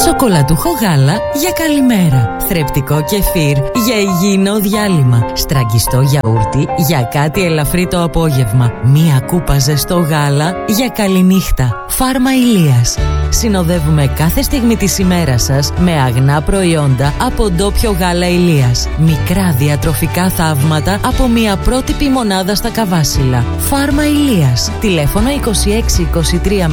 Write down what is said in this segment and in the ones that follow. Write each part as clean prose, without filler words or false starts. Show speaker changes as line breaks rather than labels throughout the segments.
Σοκολατούχο γάλα για καλημέρα. Θρεπτικό κεφίρ για υγιεινό διάλειμμα. Στραγγιστό γιαούρτι για κάτι ελαφρύ το απόγευμα. Μία κούπα ζεστό γάλα για καληνύχτα. Φάρμα Ηλίας. Συνοδεύουμε κάθε στιγμή της ημέρας σας με αγνά προϊόντα από ντόπιο γάλα Ηλίας. Μικρά διατροφικά θαύματα από μια πρότυπη μονάδα στα Καβάσιλα. Φάρμα Ηλίας. Τηλέφωνο 26 23 0 32 9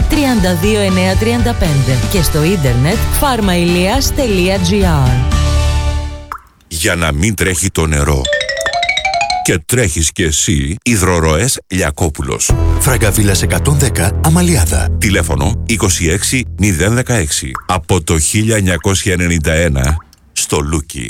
35 και στο ίντερνετ pharmailias.gr.
Για να μην τρέχει το νερό και τρέχεις κι εσύ, Υδροροές Λιακόπουλος.
Φραγκαβίλας 110 Αμαλιάδα.
Τηλέφωνο 26 016. Από το 1991 στο Λούκι.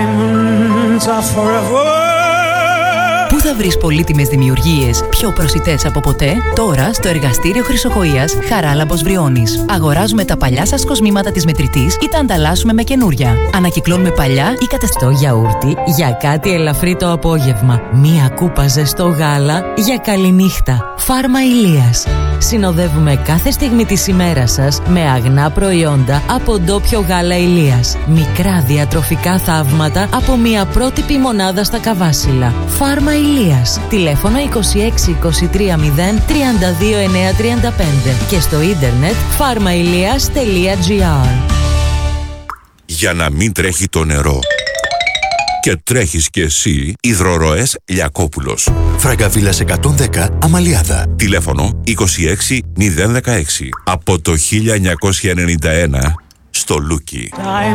Πού θα βρεις πολύτιμες δημιουργίες πιο προσιτές από ποτέ? Τώρα στο εργαστήριο Χρυσοχοΐας Χαράλαμπος Βριώνης. Αγοράζουμε τα παλιά σας κοσμήματα της μετρητής ή τα ανταλλάσσουμε με καινούρια. Ανακυκλώνουμε παλιά ή κατεστό γιαούρτι για κάτι ελαφρύ το απόγευμα. Μία κούπα ζεστό γάλα για καληνύχτα. Φάρμα Ηλίας. Συνοδεύουμε κάθε στιγμή της ημέρας σας με αγνά προϊόντα από ντόπιο γάλα Ηλίας. Μικρά διατροφικά θαύματα από μια πρότυπη μονάδα στα Καβάσιλα. Φάρμα Ηλίας. Τηλέφωνο 26 23 0 32 9 35 και στο ίντερνετ pharmailias.gr.
Για να μην τρέχει το νερό και τρέχεις κι εσύ, Υδροροές Λιακόπουλος.
Φραγκαβίλας 110 Αμαλιάδα.
Τηλέφωνο 26 016. Από το 1991 στο Λούκι.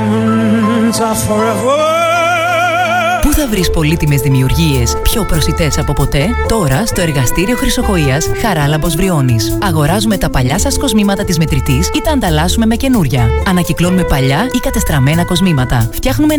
Πού θα βρεις πολύτιμες δημιουργίες πιο προσιτές από ποτέ? Τώρα στο εργαστήριο Χρυσοχοΐας Χαράλαμπος Βριώνης. Αγοράζουμε τα παλιά σας κοσμήματα της μετρητής ή τα ανταλλάσσουμε με καινούρια. Ανακυκλώνουμε παλιά ή κατεστραμμένα κοσμήματα. Φτιάχνουμε